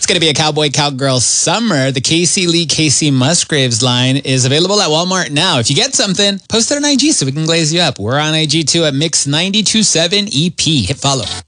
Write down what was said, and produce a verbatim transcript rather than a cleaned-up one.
It's going to be a Cowboy Cowgirl summer. The Casey Lee Casey Musgraves line is available at Walmart now. If you get something, post it on I G so we can glaze you up. We're on I G too at Mix nine two seven E P. Hit follow.